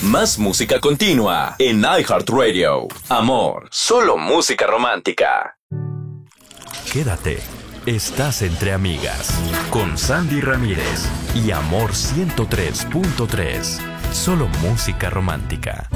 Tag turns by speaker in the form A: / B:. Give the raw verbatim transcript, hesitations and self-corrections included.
A: Más música continua en iHeartRadio. Amor, solo música romántica.
B: Quédate. Estás entre amigas con Sandy Ramírez y Amor ciento tres punto tres. Solo música romántica.